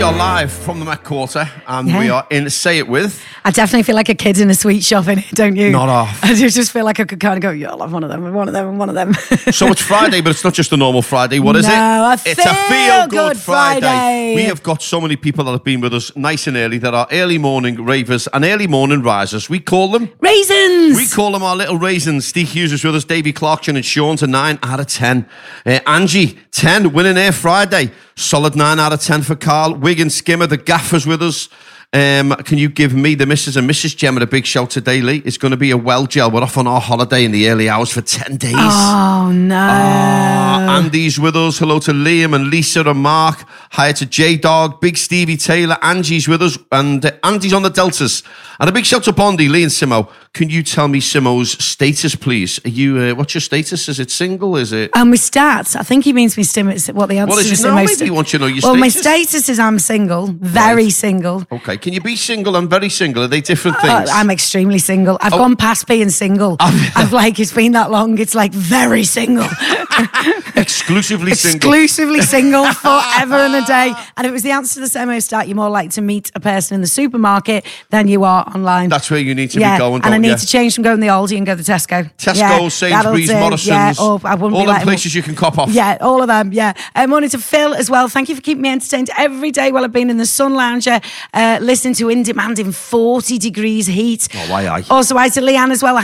are live from the Met Quarter, and we are in Say It With. I definitely feel like a kid in a sweet shop in it, don't you? Not off. I just feel like I could kind of go, yeah, I'll have one of them, and one of them, and one of them. So it's Friday, but it's not just a normal Friday. What is it? It's a feel-good Friday. We have got so many people that have been with us nice and early that are early morning ravers and early morning risers. We call them raisins. We call them our little raisins. Steve Hughes is with us, Davey Clarkson and Sean's a 9 out of 10. Angie, 10, winning Air Friday. Solid 9 out of 10 for Carl. Wigan Skimmer, the gaffer's with us. Can you give me, the Mrs. and Mrs. Gemma, a big shout today, Lee? It's going to be a well gel. We're off on our holiday in the early hours for 10 days. Oh, no. Andy's with us. Hello to Liam and Lisa and Mark. Hi to J-Dog, Big Stevie Taylor. Angie's with us. And Andy's on the Deltas. And a big shout to Bondi, Lee and Simo. Can you tell me Simo's status, please? Are you, what's your status? Is it single? Is it? My stats. I think he means me stimulus. What the answer what is is? No, maybe you want to know your status. Well, my status is I'm single. Very single. Okay. Can you be single and very single? Are they different things? I'm extremely single. I've gone past being single. I've like, it's been that long. It's like very single. Exclusively single. Exclusively single forever and a day. And if it was the answer to the Semo stat, you're more likely to meet a person in the supermarket than you are online. That's where you need to be going. And I need to change from going to the Aldi and go to Tesco. Tesco, Sainsbury's, Morrison's. All them places you can cop off. Yeah, all of them, yeah. Morning to Phil as well. Thank you for keeping me entertained every day while I've been in the sun lounger, listening to In Demand in 40 degrees heat. Oh, aye. Also, hi to Leanne as well.